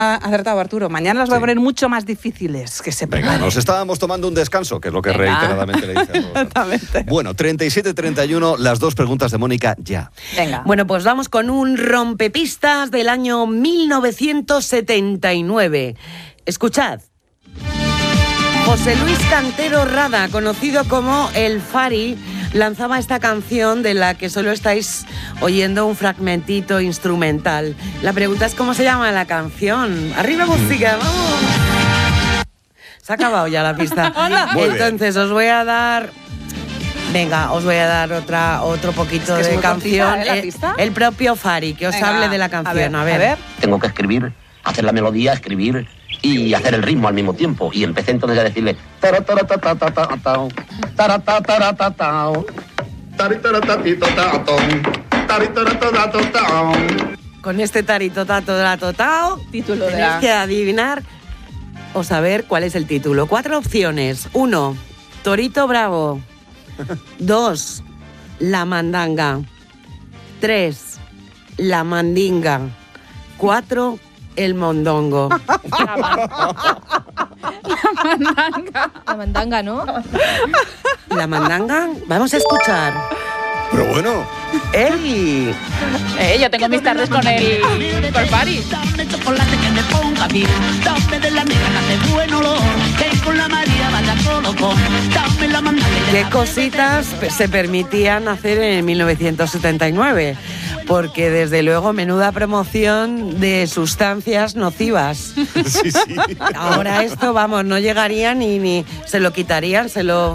acertado, Arturo. Mañana las voy a poner mucho más difíciles, que se preparen. Venga, nos estábamos tomando un descanso, que es lo que reiteradamente le dice a todos. Exactamente. Bueno, 37-31, las dos preguntas de Mónica ya. Venga. Bueno, pues vamos con un rompepistas del año 1979. Escuchad. José Luis Cantero Rada, conocido como El Fari, lanzaba esta canción de la que solo estáis oyendo un fragmentito instrumental. La pregunta es ¿cómo se llama la canción? ¡Arriba música! ¡Vamos! Se ha acabado ya la pista. Entonces os voy a dar... Venga, os voy a dar otro poquito de canción. Cortita, ¿la pista? El propio Fari, que os hable de la canción. A ver. Tengo que escribir, hacer la melodía, escribir y hacer el ritmo al mismo tiempo. Y empecé entonces a decirle... Con este tarito tato tatao, Título de tenéis la... que adivinar o saber cuál es el título. 4 opciones. 1, Torito Bravo. 2, La Mandanga. 3, La Mandinga. 4, El Mondongo. La mandanga, ¿no? La Mandanga, vamos a escuchar. Pero bueno, ¡Ey! Yo tengo mis tardes con el Fari. Dame chocolate que me ponga bien. Dame de la negra que hace buen olor. Que con la María vaya colocón. Dame la mandanga. ¿Qué cositas se permitían hacer en 1979? Porque desde luego menuda promoción de sustancias nocivas. sí. Ahora esto, vamos, no llegaría ni se lo quitarían, se lo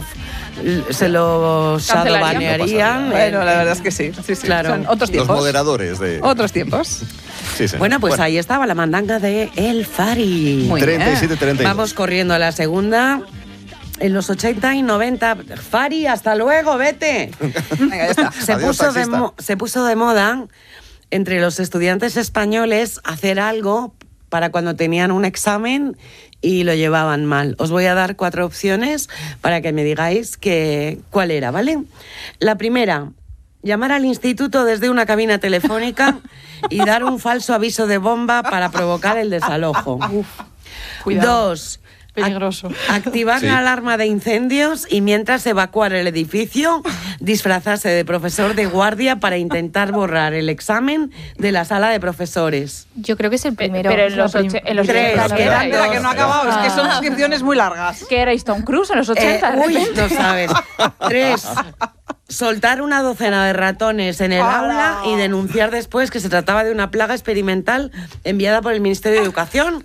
shadobanearían. Bueno, la verdad es que sí. Claro. Son otros los tiempos. moderadores de... Otros tiempos. Sí. Bueno, pues ahí estaba la mandanga de El Fari. Muy bien. 37-32. Vamos corriendo a la segunda. En los 80 y 90, Fari, hasta luego, vete. Venga, ya está. Adiós, taxista. Se puso de moda entre los estudiantes españoles hacer algo para cuando tenían un examen y lo llevaban mal. Os voy a dar 4 opciones para que me digáis cuál era, ¿vale? La primera, llamar al instituto desde una cabina telefónica y dar un falso aviso de bomba para provocar el desalojo. Cuidado. 2, Peligroso. activar la alarma de incendios y mientras evacuar el edificio, disfrazarse de profesor de guardia para intentar borrar el examen de la sala de profesores. Yo creo que es el primero. Pero en los 3, 80 quedan Espera, que no ha acabado. Es que son Ah. descripciones muy largas. ¿Qué era Tom Cruise en los 80? de Uy, repente? no sabes. 3, soltar una docena de ratones en el aula y denunciar después que se trataba de una plaga experimental enviada por el Ministerio de Educación.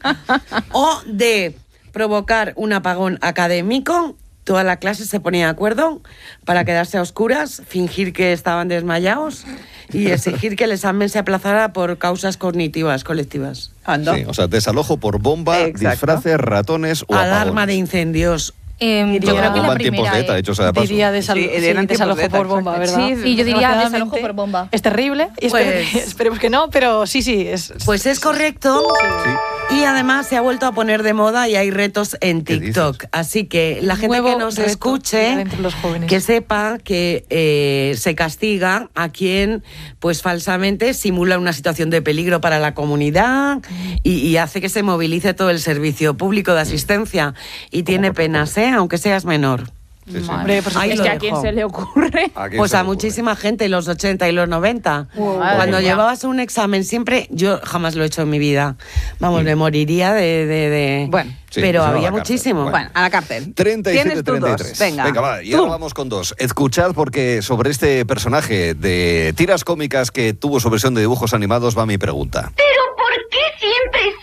O D, provocar un apagón académico. Toda la clase se ponía de acuerdo para quedarse a oscuras, fingir que estaban desmayados y exigir que el examen se aplazara por causas cognitivas colectivas. Ando. Sí, o sea, desalojo por bomba, Exacto. disfraces, ratones o Alarma apagones. de incendios. Yo Bueno, creo que bomba la en tiempos primera. de ETA, dicho sea de paso. Diría Sí, eran tiempos desalojo de ETA, por bomba, exacto. ¿verdad? Sí, yo diría desgraciadamente desalojo por bomba. Es terrible y Pues- esperemos que no, pero sí. Pues es correcto. Sí. Y además se ha vuelto a poner de moda y hay retos en ¿Qué TikTok. dices? Así que la gente Nuevo que nos reto escuche, entre los jóvenes. que sepa que se castiga a quien pues falsamente simula una situación de peligro para la comunidad y hace que se movilice todo el servicio público de asistencia. Y tiene penas, aunque seas menor. Sí, sí. Hombre, por Ahí Es lo que a dejo. quién se le ocurre. ¿A quién Pues se a le ocurre? muchísima gente en los 80 y los 90. Cuando mía. llevabas un examen siempre, yo jamás lo he hecho en mi vida. Vamos, me moriría de... Bueno, sí, pero pues no, a había la cárcel. muchísimo. Bueno. Bueno, a la cárcel. Tienes tú 37-33. dos. Venga. Va, y ahora vamos con 2. Escuchad porque sobre este personaje de tiras cómicas que tuvo su versión de dibujos animados va mi pregunta. ¿Pero por qué siempre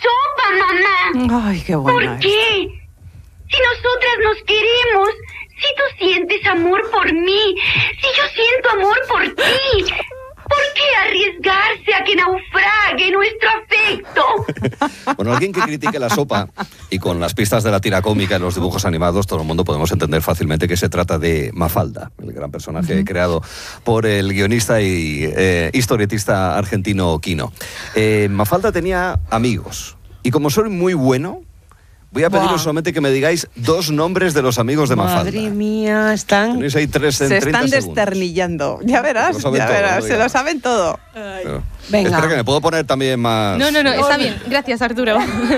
sopa, mamá? Ay, qué ¿Por buena. qué? Si nosotras nos queremos, si tú sientes amor por mí, si yo siento amor por ti, ¿por qué arriesgarse a que naufrague nuestro afecto? Bueno, alguien que critique la sopa y con las pistas de la tira cómica en los dibujos animados, todo el mundo podemos entender fácilmente que se trata de Mafalda, el gran personaje creado por el guionista y historietista argentino Quino. Mafalda tenía amigos y como soy muy bueno, Voy a pediros Buah. solamente que me digáis 2 nombres de los amigos de Mafalda. Madre mía, están... Tenéis ahí 3 en Se 30 están segundos. desternillando. Ya verás, Lo saben ya todo, verás, no se digas. lo saben todo. Pero- Venga. Espera que me puedo poner también más... No, está bien. Gracias, Arturo.